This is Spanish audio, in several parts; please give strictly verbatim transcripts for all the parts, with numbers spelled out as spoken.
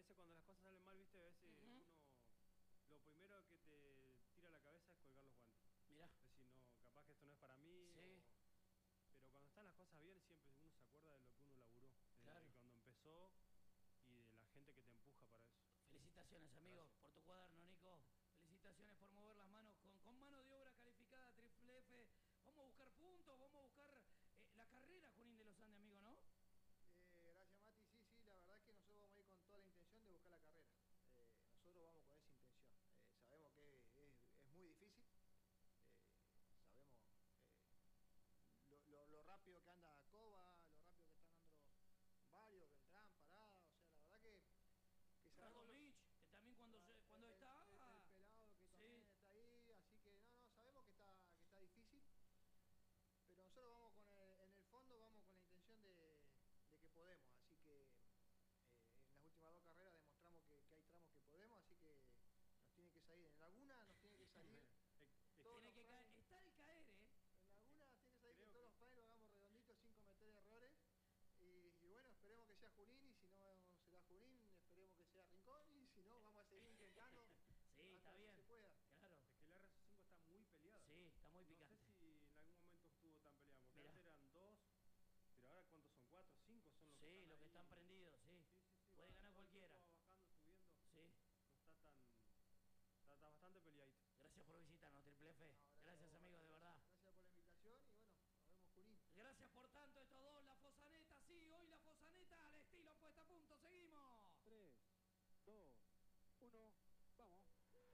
veces cuando las cosas salen mal, viste, a veces Uh-huh. uno... Lo primero que te tira a la cabeza es colgar los guantes. Mirá. Es decir, no, capaz que esto no es para mí. Sí. O... Pero cuando están las cosas bien, siempre uno se acuerda de lo que uno laburó. Claro. De cuando empezó y de la gente que te empuja para eso. Felicitaciones, amigo, Gracias. por tu cuaderno, Nico. Felicitaciones por mover las manos con, con mano de obra calificada, Triple F. Vamos a buscar puntos, vamos a buscar eh, la carrera, Junín de los Andes, amigo, ¿no? Eh, gracias, Mati. Sí, sí, la verdad es que nosotros vamos a ir con toda la intención de buscar la carrera. Eh, nosotros vamos con esa intención. Eh, sabemos que es, es muy difícil. Eh, sabemos eh, lo, lo, lo rápido que anda Coba, lo rápido que están andando varios, Beltrán, Parada. O sea, la verdad que... que Ricardo sabemos Mich, que también cuando, se, cuando el, está... El, el pelado que también sí. está ahí. Así que no, no, sabemos que está, que está difícil. Pero nosotros vamos con el, en el fondo, vamos con la intención de... de que podemos, así que eh, en las últimas dos carreras demostramos que, que hay tramos que podemos, así que nos tiene que salir, en Laguna nos tiene que salir tiene que caer, está el caer, ¿eh? En Laguna nos tiene que salir Creo que todos que... los panes lo hagamos redonditos sin cometer errores y, y bueno, esperemos que sea Junín y si no será Junín, esperemos que sea Rincón y si no vamos a seguir intentando sí, hasta está bien. que se pueda. Claro. Es que el R C cinco está muy peleado. Sí, está muy picante. No sé si en algún momento estuvo tan peleado, porque Mirá. antes eran dos. Pero ahora, ¿cuántos son? ¿Cuatro? ¿Cinco son los sí, que están los ahí? que están prendidos, sí. Sí, sí, sí. Puede Va, ganar todo el cualquiera. tiempo va bajando, subiendo. Sí. No está tan... Está, está bastante peleadito. Gracias por visitarnos, Triple F. No, gracias, gracias amigo, de verdad. Gracias por la invitación y bueno, nos vemos Junín. Gracias por tanto estos dos, la Fosaneta, sí, hoy la Fosaneta al estilo puesta a punto, seguimos. tres, dos, uno, vamos.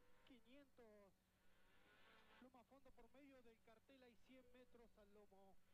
quinientos, lomo a fondo por medio del cartel, hay cien metros al lomo.